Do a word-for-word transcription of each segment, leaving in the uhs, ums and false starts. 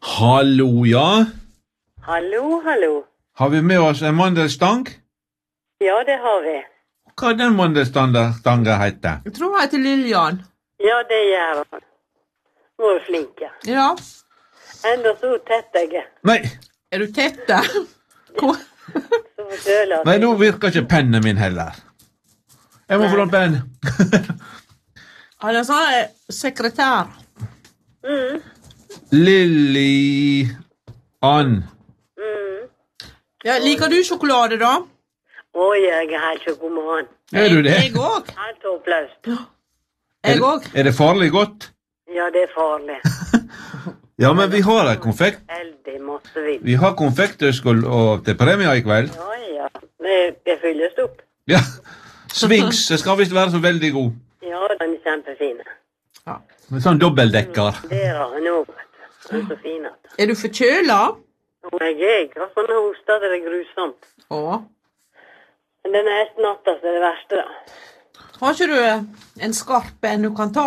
Hallo, ja. Hallo, hallo. Har vi med oss en mandelstang? Ja, det har vi. Hva er den mandelstanga heter? Jeg tror han heter Lillian. Ja, det gjør han. Hvor flink jeg. Ja. Enda så tett jeg er. Nei, Er du tett der? Hvor? Så føler jeg. nei, nå virker ikke pennen min heller. Jeg må få låne penn. Han er sånn eh, sekretær. Mm, Lilly Ann. mm. Ja, liker du sjokolade, da? Oi, jeg er helt sjokoman. Er du det? Jeg òg. Helt håpløst. Jeg òg. Er det farlig godt? Ja, det er farlig. Ja, men vi har en konfekt. Heldig måtte vi. Vi har konfektøskål og til premie i kveld. Ja, ja. Det, det fylles opp. Ja. Sphinx det skal visst være så veldig god. Ja, den er kjempefine. Med sånn dobbeltdekker. Det har han også, vet du. Den er så fin at. Er du forkjøla? Og jeg er ikke sånn hosta, det er grusomt. Å. Men den er helt natta, det er det verste da. Har ikke du en skarp en du kan ta?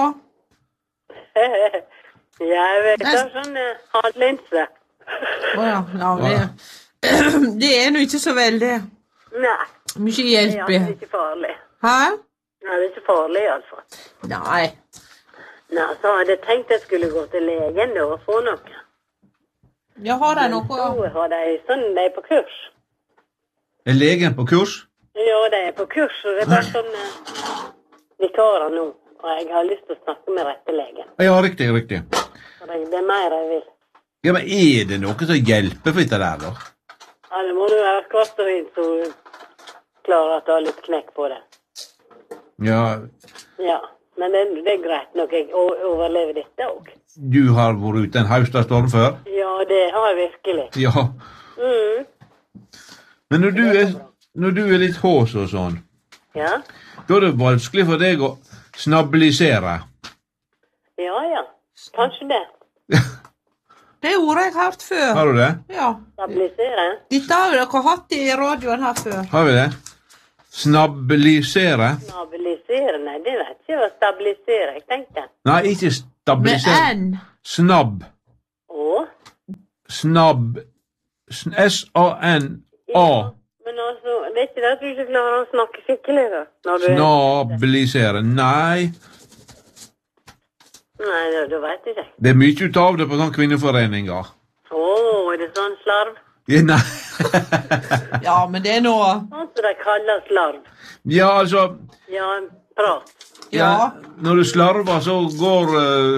Jeg vet det er sånn uh, halvlinse. Å ja. Ja, det, det er nå ikke så veldig Nei, mye ja, hjelp det i. er ikke farlig. Hæ? Nei, det er ikke farlig i alle fall. Nei. Nei, så hadde jeg tenkt jeg skulle gå til legen da og få noe. Jeg har jeg Men noe. så har de sånn, de er på kurs. Er legen på kurs? Ja, de er på kurs, og det er bare sånn uh, vikarer nå. Og jeg har lyst til å snakke med rette legen. Ja, riktig, riktig. Så det, det er mer jeg vil. Ja, men er det noe som hjelper for dette der, da? Ja, det må du være kvart og inn så klarer at du har litt knekk på det. Ja, Ja, men det, det er greit nok. Jeg o- overlever dette også. du har vært ute en haustastorm før? Ja, det har jeg virkelig. Ja. Mm. Men når du er, når du er litt hås og sånn, Ja, da er det vanskelig for deg å snabilisere. ja, ja. Kanskje det. Det ordet jeg har hørt før. Har du det? Ja. Stabilisere. Dette har jo dere hatt i radioen her før. Har vi det? Snabilisere? Stabilisere, nei, det vet ikke hva stabilisere, jeg tenkte. Nei, ikke Med stabilisere. N. Snabb. Å? Snabb. Sn- S-A-N-A. Men altså, det er ikke det at du ikke klarer å snakke skikkelig da. Når du... Snabilisere. Nei, Nei, da, da vet jeg ikke. det er mye ut av det på sånne kvinneforeninger. Å, er det sånn slarv? Ja, nei. Ja, men det er noe. Sånn som de kaller slarv. Ja, altså, Ja, prat. Ja. når du slarver, så går eh,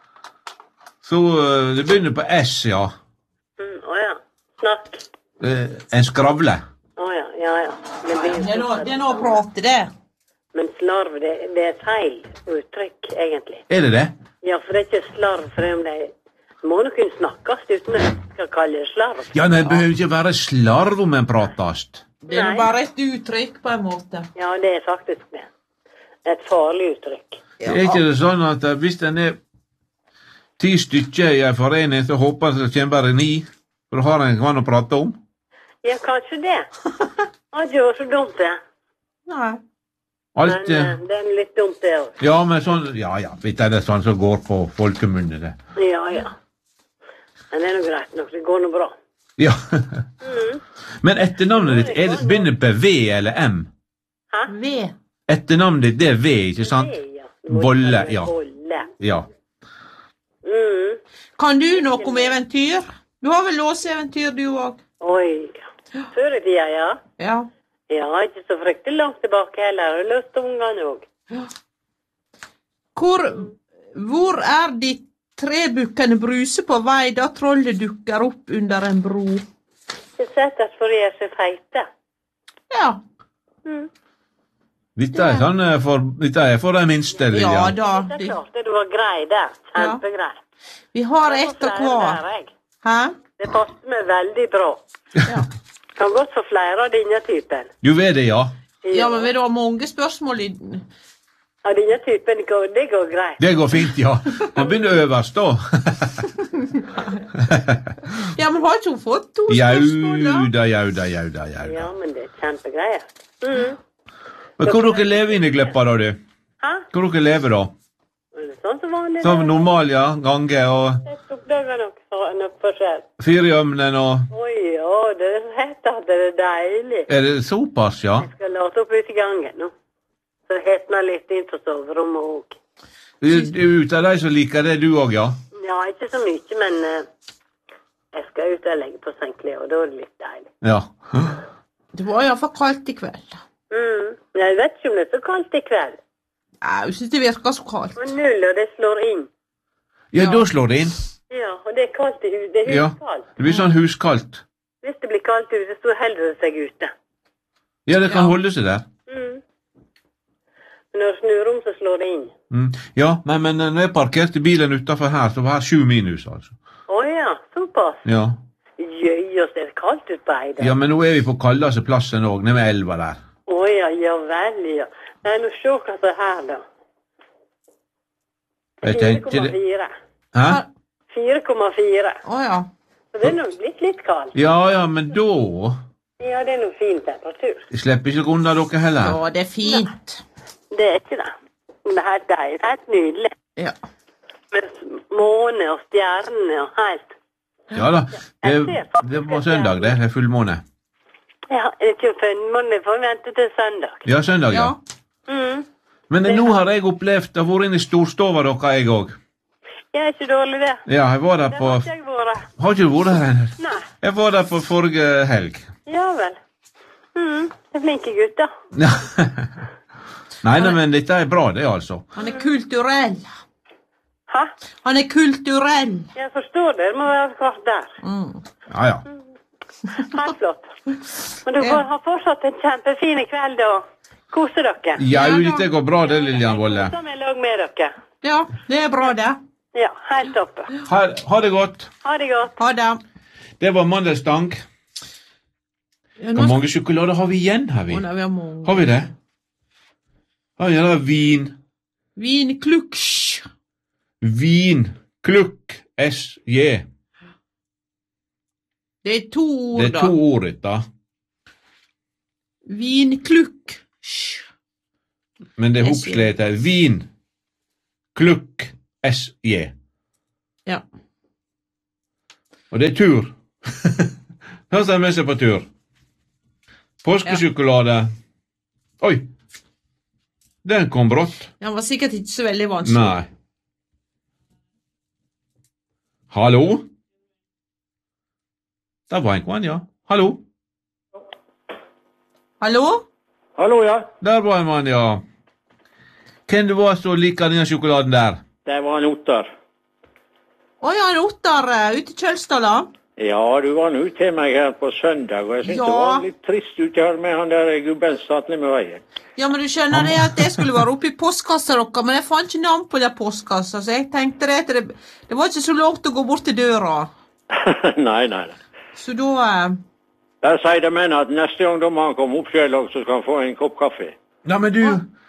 Så eh, det begynner på S, ja. Mm, å ja. Snakk. Eh, en skravle. Å ja, ja, ja. Det blir Det er noe, det er noe å prate, det. Men slarv, det, det er feil uttrykk, egentlig. Er det det? Ja, for det er ikke slarv, for om de må nok kunne snakkes uten at de skal kalle det slarv. Ja, nei, det behøver ikke være slarv om en pratast. Det er Nei. nå bare et uttrykk på en måte. Ja, det er faktisk det. Det er et farlig uttrykk. Er ikke det sånn at eh, hvis en er ti stykker i en forening, så håper jeg det kommer bare ni, for da har en hva å prate om? Ja, kanskje det. Ja, det var så dumt det. Nei. Men Alt, eh, eh, det er litt dumt det også. ja, men sånn, ja, ja, vet jeg, det er sånn som går på folkemunne, det. Ja, ja. Men det er noe greit nok, det går noe bra. Ja. Mm. Men etternavnet ditt, er det begynner på V eller M? Hæ? V. Etternavnet ditt, det er V, ikke sant? Det, ja. Du må Bolle, kalle det ja. Bolle. Ja. Mm. Kan du noe om eventyr? Du har vel låseeventyr, du òg? Oi, før i tida, ja. Ja. Ja, ikke så fryktelig langt tilbake heller. Jeg har løst ungene også. Hvor, hvor er de trebukkene Bruse på vei da trollet dukker opp under en bro? Det settes for de er så feite. Ja. Mm. Dette er sånn eh, for, dette er for de minste, Ja Lilja. da. Det er De, klart det var grei der. Kjempegrei. vi har Jeg ett får og flere hver. der, jeg. Hæ? Det passer meg veldig bra. Ja. Kan godt få flere av denne typen. Du vet det, ja. Ja, men vi har mange spørsmål i Av denne typen, går, det går greit. Det går fint, ja. Han begynner øverst, da. Ja, men har ikke hun fått to spørsmål, da? Jauda, jauda, jauda, Ja, jauda. men det er kjempegreier. Mm. Men hvor dere lever inne i Gleppa, da, du? Hæ? Hvor dere lever, da? Er det sånn som vanlig? Som normal, ja. Gange og Sett opp døra nok. for noe forskjell. Firehjemmen og... Oi, ja, det heter at det er deilig. Er det såpass, ja? Jeg skal lade opp ut i gangen nå. Så hetner litt inn på soverommet også. Du, du er ut av deg som liker det du også, ja? Ja, ikke så mye, men uh, jeg skal ut og legge på sengklær, og da er det litt deilig. Ja. Det var i hvert fall kaldt i kveld. Mm. Jeg vet ikke om det er så kaldt i kveld. Ja, jeg synes det virker så kaldt. Og null, og det slår inn. Ja, Ja. da slår det inn. Ja, og det er kaldt i huset. Det er Ja, huskaldt. det blir sånn huskaldt. Hvis det blir kaldt ute, så holder det seg ute. Ja, det kan Ja. holde seg der. Mm. Men når det snur om, så slår det inn. Mm. Ja, nei, men når jeg parkerte bilen utenfor her, så var det sju minus, altså. Åja, såpass. Ja. Jøy, og så er det kaldt ut på Eide. Ja, men nå er vi på kaldeste plassen også, nede ved elva der. Åja, ja vel, ja. Nei, nå se hva som er her, da. Jeg tenkte det... fire komma fire. Hæ? fire komma fire. Åja. Så det er nok blitt litt kaldt. Ja, ja, men da... Ja, det er nok fin temperatur. Jeg slipper ikke unna dere heller. Ja, det er fint. Det er ikke det. Det er helt deilig. Helt nydelig. Ja. Med måne og stjerne og helt. Ja da, det, det var søndag det, det er fullmåne. Ja, det er ikke fullmåne forventet til søndag. Ja, søndag, ja. Ja. Mm. Men nå har jeg opplevd, jeg har vært inne i storstova dere, jeg også. Jeg er ikke dårlig det. Ja, jeg var der Det på... har ikke jeg vært. Har ikke du vært der ennå? Nei. Jeg var der på forrige helg. Ja vel. Mm. Det er flinke gutter. Ja. Nei, nei, men dette er bra det, altså. Han er kulturell. Hæ? Han er kulturell. Jeg forstår det. Det må være akkurat der. Mm. Ja, ja. Helt flott. Men du får ha fortsatt en kjempefin kveld og kose dere. Ja, det går bra det, Lilian Volle. Som er lag med dere. Ja, det er bra det. Ja, helt toppe. Ha, ha det godt. Ha det godt. Ha det. Det var mandelstang. Ja, Hvor mange sjokolader har vi igjen, har vi? Å, nei, vi har mange. Har vi det? Har vi da vin? Vinkluksj. Vin. Klukk. S J. Det er to ord, Det er to ord, dette. Vinkluksj. Men det er S J. hopslet her. Vin. Klukk. S J. Ja. Og det er tur. Da står jeg med seg på tur. Påskesjokolade. Oi! Den kom brått. Den var sikkert ikke så veldig vanskelig. Nei. Hallo? Der var en, ja. Hallo? Hallo? Hallo, ja. Der var en mann, ja. Hvem det var som liker denne sjokoladen der? Det var en Ottar. Å ja, en Ottar uh, ute i Kjølstad, da. Ja, du var nå ute til meg her på søndag, og jeg synes Ja. det var litt trist ute her med han der gubben satt ned med veien. Ja, men du skjønner det at jeg skulle være oppe i postkassa deres, men jeg fant ikke navn på den postkassa, så jeg tenkte det, at det, det var ikke så langt å gå bort til døra. nei, nei, nei. Så da... Uh, Der sier de menn at neste gang da må han komme opp selv også, så skal han få en kopp kaffe. Ja, men du...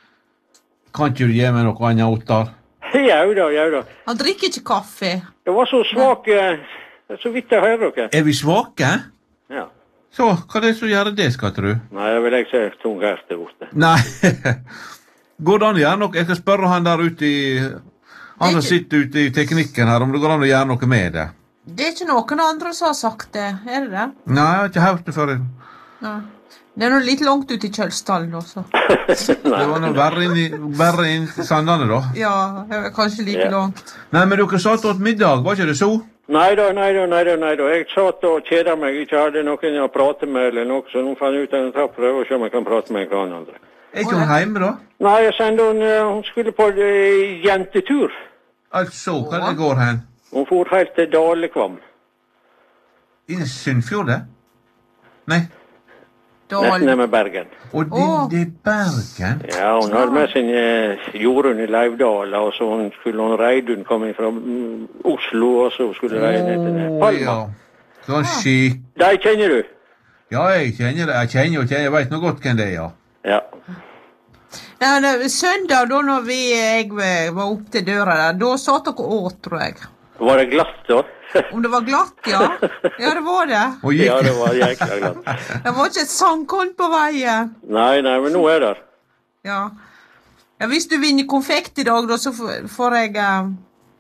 Kan ikke du gi meg noe annet, Ottar? Ja da, ja da. han drikker ikke kaffe. Det var så svak, eh, så vidt jeg hører dere. Er vi svake? Ja. Så, hva er det som gjør det, skal du? Nei, jeg vil ikke se tung her til borte. Nei. Går det an å gjøre noe? Jeg skal spørre han der ute i... Han som sitter ute i teknikken her, om det går an å gjøre noe med det. Det er ikke noen andre som har sagt det, er det det? Nei, jeg har ikke hørt det før. Ja. Det er noe litt langt ut i Kjølstallen også. Det var noe verre inn i, verre inn i Sandane, da. Ja, det er kanskje like Ja. langt. Nei, men dere satt åt middag, var ikke det så? Nei da, nei da, nei da, nei da. Jeg satt og kjeda meg, ikke hadde noen å prate med eller noe, så nå fant jeg ut at jeg tar prøve og se om jeg kan prate med en annen andre. Er ikke hun hjemme, da? Nei, jeg sendte hun, eh, hun skulle på eh, jentetur. Altså, hva det går hen? Hun for helt til Dalekvam. I Sunnfjordet? Nei. Nesten Dal. ned med Bergen. Og det, Åh. det er Bergen? Ja, hun hadde med sin eh, Jorunn i Leivdal, og så hun skulle hun Reidun komme fra mm, Oslo, og så skulle reide ned til det. Åh, Palma. ja. Sånn skikk. De kjenner du? Ja, jeg kjenner det. Jeg kjenner og kjenner. Jeg vet noe godt hvem det er, ja. Ja. Nei, det, søndag da når vi, jeg var opp til døra der, da satt dere åt, tror jeg. Var det glatt da? Om det var glatt, ja. Ja, det var det. Og gikk... Ja, det var jækla glatt. Det var ikke et sandkorn på veien. Nei, nei, men nå er det. Ja. Ja, hvis du vinner konfekt i dag, da, så får får jeg... eh,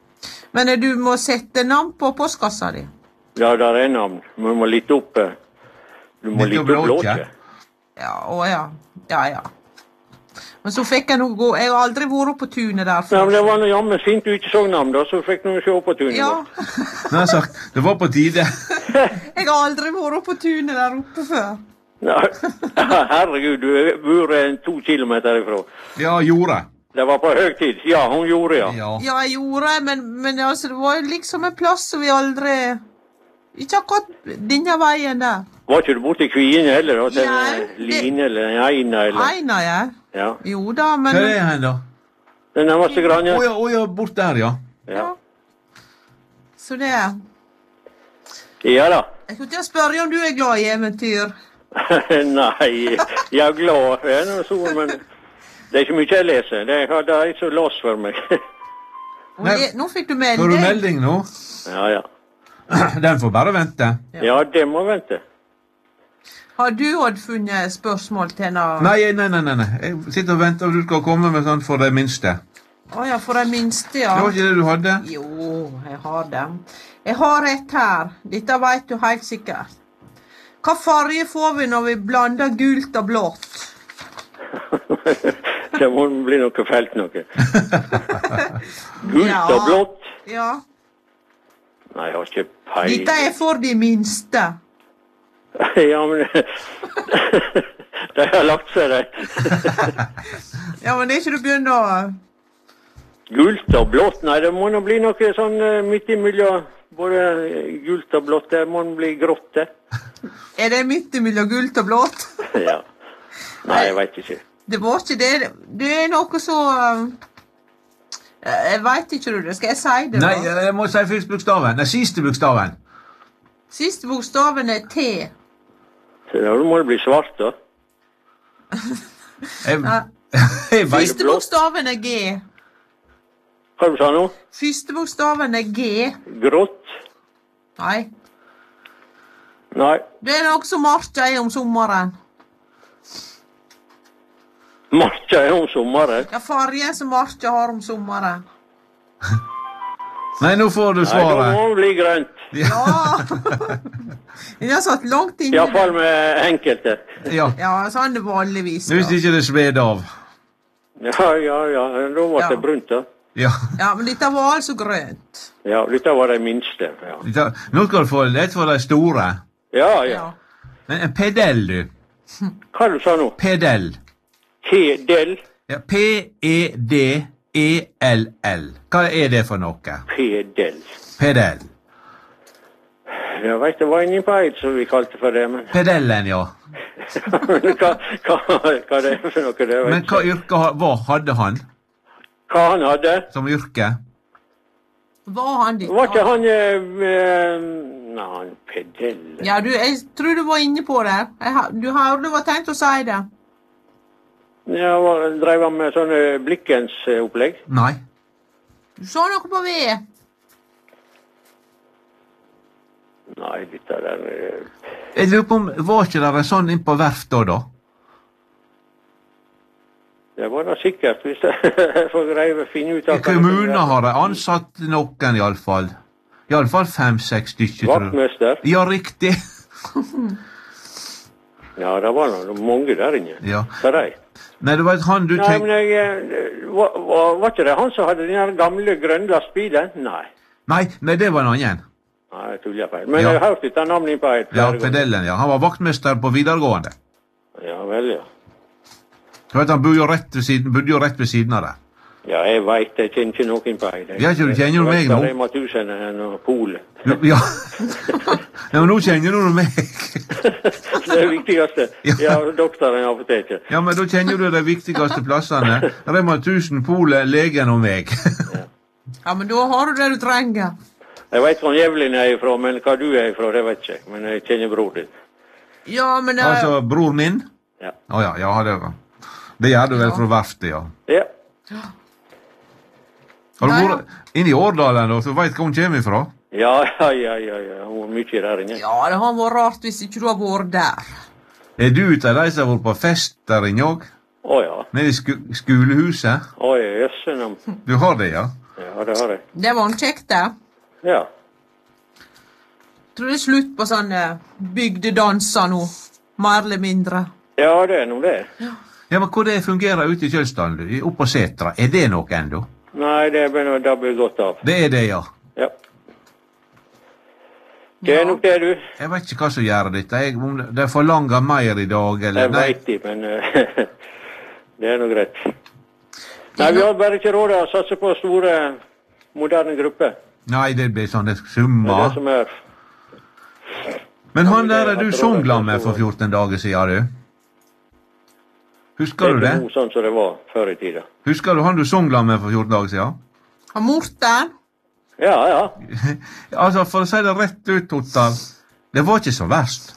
Men du må sette navn på postkassa di. Ja, der er navn. Men du må litt opp... eh, Du må Litt litt opp opp låtje. låtje. Ja, å ja. Ja, ja. Men så fikk jeg noe gå. Jeg har aldri vært på tunet der Ja, før. men det var noe jammen fint du ikke så navn da, så fikk noen se på tunet. Ja, Nei, så, det var på tide. jeg har aldri vært på tunet der oppe før. Ja, herregud, du bor en to kilometer ifra. Ja, gjorde. Det var på høytid. Ja, hun gjorde, ja. Ja. Ja, jeg gjorde det, men, men altså, det var jo liksom en plass som vi aldri... Ikke akkurat denne veien der. Var ikke du borte i Kvien heller, da? Til Nei, en det- Line eller en Eina eller... Eina, ja. Ja. Jo da, men... Hva er det hen da? Den nærmeste granje. Åja, åja, bort der, ja. Ja. Så det... Ja da. Jeg skulle til å spørre om du er glad i eventyr. Nei, jeg er glad. Jeg er noe sol, men det er ikke mye jeg leser. Det er, det er ikke så låst for meg. Og Nei. det, nå fikk du Får du melding. melding nå? Ja, ja. Den får bare vente. Ja, det må vente. Har du hatt funnet spørsmål til henne? Nei, nei, nei, nei, nei. Jeg sitter og venter, og du skal komme med sånn for det minste. Åja, for det minste, ja. Det var ikke det du hadde? Jo, jeg har det. Jeg har et her. Dette vet du helt sikkert. Hva farge får vi når vi blander gult og blått? Det må bli noe felt noe. Gult Ja. og blått. Ja. Nei, jeg har ikke peil. Dette er for de minste. Ja, men de har lagt seg der. Ja, men er ikke du begynner å... Gult og blått. Nei, det må nå bli noe sånn uh, midt imellom. Både gult og blått. Det må bli grått, det. Er det midt mellom gult og blått? Ja. Nei, jeg vet ikke. Det var ikke det. Det er noe så... um, Jeg vet ikke du det. Skal jeg si det da? Nei, jeg må si første bokstaven. Nei, siste bokstaven. Siste bokstaven er T. Så da må det bli svart, da. Jeg, Nei. jeg vet. Første bokstaven er G. Hva du sa nå? Første bokstaven er G. Grått? Nei. Nei. Det er noe som marker er om sommeren. Marka er om sommeren. Ja, fargen som marker har om sommeren. Nei, nå får du Nei, da må svaret. det bli grønt. Ja. Den har satt langt inne. Iallfall med enkelte. Ja. Ja, sånn er det vanligvis. Hvis Da. ikke det sved av. Ja, ja, ja. Da var Ja. det brunt, da. Ja. Ja, men dette var altså grønt. Ja, dette var de minste. Ja, Dette- Nå skal du få et for de store. ja. ja. Ja. Men en pedell, du. Hva du sa nå? Pedell. P-del? Ja, P E D E L L. Hva er det for noe? P-del. Pedell. Jeg vet det var inni på eid som vi kalte for det, men Pedellen, ja. hva, hva, hva det er for noe, det vet Men hva yrke ha- hva hadde han Hva han hadde? som yrke? Var han ditt? Var ikke han eh, eh, Nei, han pedell. Ja, du, jeg tror du var inne på det. Jeg, har- du har du var tenkt å si det. Ja, var- drev han med sånne Blikkens-opplegg? Nei. Du sa noe på ved. Nei, dette der eh, Jeg lurer på om Var ikke det en sånn inn på verftet da? Det var da sikkert, hvis jeg får greie å finne ut I av hva det kommunen er. har de ansatt noen, iallfall. Iallfall fem-seks stykker, tror jeg. Vaktmester? Ja, riktig. Ja, det var noe mange der inne. Ja. Hva er det? Nei, du vet han du Nei, men tenker jeg, eh, var, var, var ikke det han som hadde den her gamle grønne lastbilen? Nei. Nei, nei, det var en annen. Nei, jeg tuller feil. Men Ja. jeg har hørt dette navnet på et Ja, flere ganger. pedellen, ja. Han var vaktmester på videregående. Ja, vel, ja. Du vet, han bodde jo rett ved siden, bodde jo rett ved siden av det. Ja, jeg vet, jeg kjenner ikke noen på et. Ja, ikke du kjenner jo meg nå. Jeg vet bare Rema tusen og Polet. Du- Ja. Ja, men nå kjenner du meg. Det er det viktigste. Ja. Ja, doktoren i apoteket. Ja, men da kjenner du de viktigste plassene. Rema tusen, Polet, legen og meg. Ja, men da har du det du trenger. Jeg vet hvor Jævlin er ifra, men hva du er ifra, det vet ikke jeg. Men jeg kjenner bror din. Ja, men... eh, Altså, bror min? Ja. Å ja, ja, det var Det gjør du vel Ja. fra verftet, ja. Ja. Har du Ja, ja. vært inne i Årdalen, da, så veit hva hun kommer ifra? Ja, ja, ja, ja, ja. Hun var mye der inne. Ja, det har vært rart hvis ikke du har vært der. Er du ut av de som har vært på fest der inne òg? Å ja. Nede i sku skolehuset? Å ja, jøsse navn. Du har det, ja? Ja, det har jeg. Det var en kjekt, det. Ja. Tror det er slutt på sånne bygdedanser nå. Mer eller mindre. Ja, det er noe det. Ja, men hvor det fungerer ute i Kjølsdalen, du? Oppe på Setra? Er det noe enda? Nei, det er bare noe dabbe godt av. Det er det, ja. Ja. Det er nok det, du. Jeg vet ikke hva som gjør dette. Jeg, om det forlanger mer i dag, eller? Jeg vet det, men uh, det er nok greit. Nei, vi har bare ikke råd til å satse på store, moderne grupper. Nei, det blir sånne Det er summer. det som er. Men han der er du songla med for fjorten dager siden, du? Husker du Det det? er ikke noe sånn som det var før i tida. Husker du han du songla med for fjorten dager siden? Har Morten? Ja, ja. Altså, for å si det rett ut, Ottar, det var ikke så verst.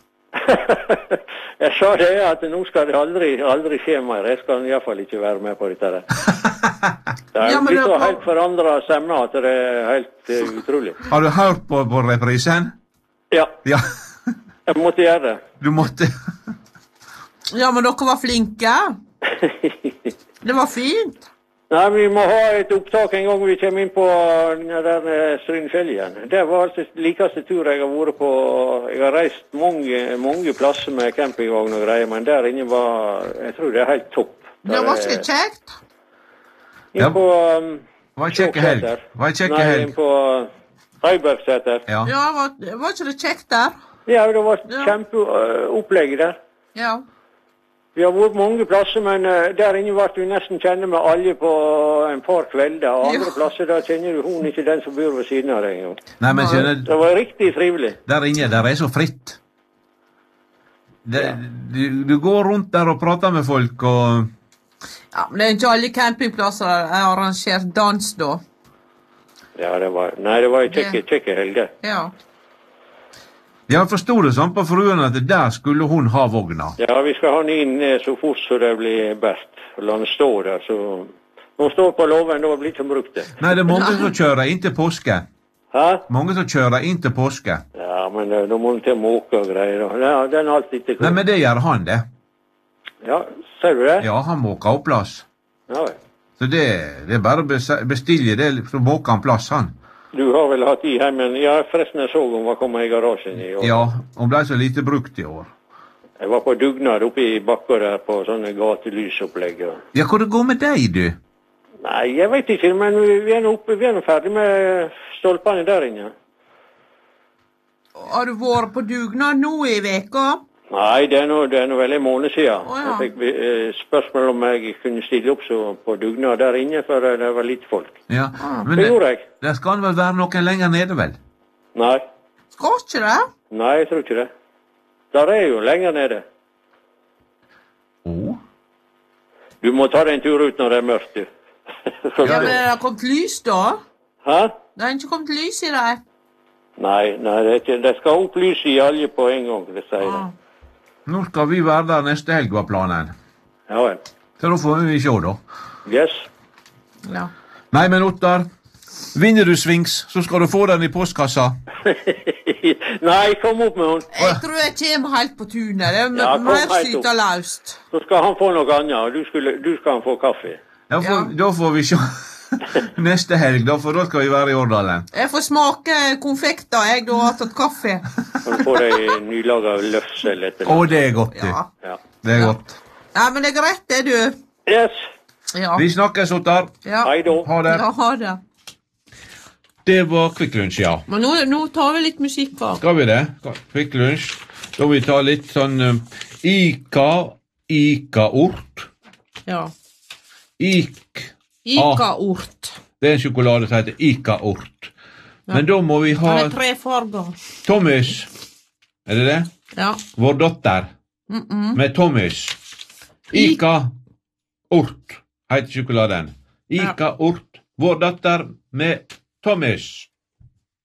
Jeg sa det at nå skal det aldri, aldri skje mer. Jeg skal i hvert fall ikke være med på dette der. Det er Ja, men blitt det så er- helt forandret stemmer at det er helt uh, utrolig. Har du hørt på, på reprisen? Ja, Ja, jeg måtte gjøre det. du måtte. Ja, men dere var flinke. Det var fint. Nei, vi må ha et opptak en gang vi kommer inn på den der eh, Strynefjell igjen. Det var altså likeste tur jeg har vært på. Jeg har reist mange, mange plasser med campingvogn og greier, men der inne var, jeg tror det er helt topp. Det var ikke kjekt. Inn Ja. på um, Var en kjekke helg. Sjåkseter. Var en kjekke Nei, helg. inn på Heibergseter. Ja. Ja, var, var ikke det kjekt der? Ja, det var Ja. kjempeopplegg der. Ja. Vi har vært mange plasser, men uh, der inne ble vi nesten kjenne med alle på en par kvelder. Og andre Ja. plasser da kjenner du hun ikke den som bor ved siden av deg engang. Nei, men skjønner, Det var riktig trivelig. der inne, der er så fritt. Det, du, du går rundt der og prater med folk, og Ja, men det er ikke alle campingplasser der er arrangert dans, da. Ja, det var, nei, det var en kjekke, kjekke helg. det. Ja. jeg forsto det sånn på fruen at der skulle hun ha vogna. Ja, vi skal ha den inn eh, så fort så det blir best. La den stå der, så... Når den står på låven, da blir det ikke brukt det. Nei, det er mange som kjører inn til påske. Hæ? Mange som kjører inn til påske. Ja, men eh, da må den til å måke og greier. da. Ja, den er alltid til Nei, men det gjør han, det. Ja, ser du det? Ja, han måker opp plass. Ja, vel. Så det, det er bare å bes- bestille det, så måker han plass, han. Du har vel hatt i hjemmen? Ja, forresten, jeg så hun var kommet i garasjen i år. Ja, han ble så lite brukt i år. Jeg var på dugnad oppe i bakka der på sånne gatelysopplegg. og- Ja, hvor det går med deg, du? Nei, jeg vet ikke, men vi vi er nå oppe, vi er nå ferdig med stolpene der inne. Har du vært på dugnad nå i veka? Nei, det er nå, det er nå vel en måned siden. Å, ja. Jeg fikk eh, spørsmål om jeg kunne stille opp så på dugnad der inne, for eh, det var litt folk. Ja, men Det det, gjorde jeg. der skal han vel være noen lenger nede, vel? Nei, Skal ikke det? nei, jeg tror ikke det. Der er jo lenger nede. Å? Du må ta deg en tur ut når det er mørkt, du. Så Ja, det- men det har kommet lys, da? Hæ? Det har ikke kommet lys i det. Nei, nei, det, er ikke, det skal opp lys i alje på en gang, det sier jeg. Ah. Nå skal vi være der neste helg, var planen. Ja vel. Så da får vi se, da. Yes. Ja. Nei, men Ottar, vinner du svings, så skal du få den i postkassa. Nei, kom opp med henne. Jeg tror jeg kommer helt på tunet. Det er Ja, kom mer helt opp. syta løst. Så skal han få noe annet, og du, skulle, du skal han få kaffe. Da får, Ja. da får vi se neste helg, da, for da skal vi være i Årdalen. Jeg får smake konfekter, jeg, da har tatt kaffe. Han får deg nylaga løfsel etter Å, det er godt, du. Ja. Ja. Det er godt. Ja, men det er greit, det, du. Yes. Ja. Vi snakkes, Ottar. Ja. Hei da. Ha det. Ja, ha det. Det var Kvikk Lunsj, ja. Men nå, nå tar vi litt musikk av. Skal vi det? Kvikk Lunsj. Da vil vi ta litt sånn um, Ika, Ika-ort. Ja. Ik. Ika-ort. Det er en sjokolade som heter Ika-ort. Men da må vi ha Den er tre farger. Thomas. Er det det? Ja. Vår datter. Mm -mm. Med Thomas. Ika-ort heter sjokoladen. Ika-ort. Vår datter med Thomas.